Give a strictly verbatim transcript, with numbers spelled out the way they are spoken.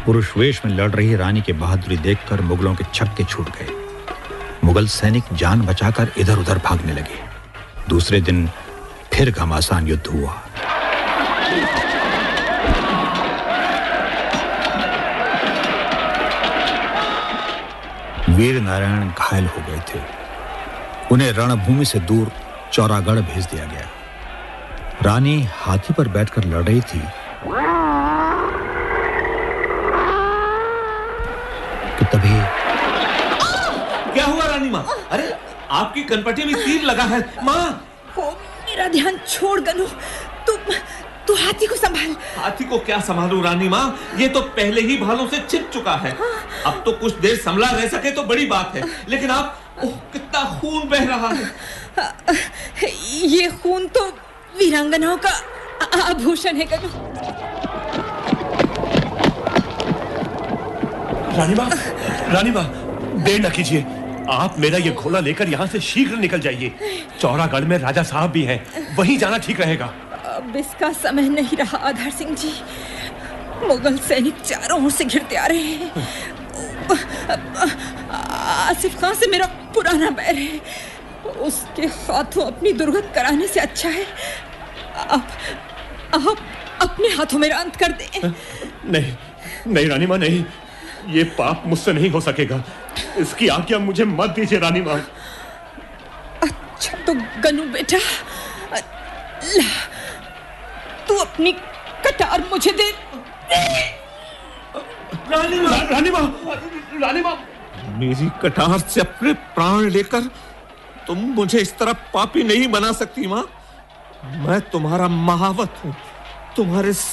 पुरुष वेश में लड़ रही रानी की बहादुरी देखकर मुगलों के छक्के छूट गए। मुगल सैनिक जान बचाकर इधर-उधर भागने लगे। दूसरे दिन फिर घमासान युद्ध हुआ। वीर नारायण घायल हो गए थे। उन्हें रणभूमि से दूर चौरागढ़ भेज दिया गया। रानी हाथी पर बैठकर लड़ रही थी कि तभी क्या हुआ रानी माँ? अरे आपकी कनपटी में तीर लगा है माँ। ओ, मेरा ध्यान छोड़ गनु। तू तू हाथी को संभाल। हाथी को क्या संभालूं रानी माँ? ये तो पहले ही भालों से छिप चुका है। अब तो कुछ देर संभला रह सके तो बड़ी बात है, लेकिन आप ओह कितना खून बह रहा है। ये खून तो वीरांगनाओं का आभूषण है गनु। रानी माँ, रानी माँ, देर न कीजिए। आप मेरा ये घोड़ा लेकर यहाँ से शीघ्र निकल जाइए। चौरागढ़ में राजा साहब भी हैं, वहीं जाना ठीक रहेगा। अब इसका समय नहीं रहा आधार सिंह जी। मुगल सैनिक चारों ओर से घिरते आ रहे हैं। आसिफ खान से मेरा पुराना बैर है। उसके हाथों अपनी दुर्गत कराने से अच्छा है आप आप अपने हाथों मेरा अंत कर दें। नहीं नहीं रानी माँ, नहीं, ये पाप मुझसे नहीं हो सकेगा। इसकी आज्ञा मुझे मत दीजिए रानी माँ। अच्छा तो गनु बेटा, ला तू अपनी कटार मुझे दे। रानी माँ, रानी माँ, रानी माँ, मेरी कटार से अपने प्राण लेकर तुम मुझे इस तरह पापी नहीं बना सकती माँ। मैं तुम्हारा महावत हूँ, तुम्हारे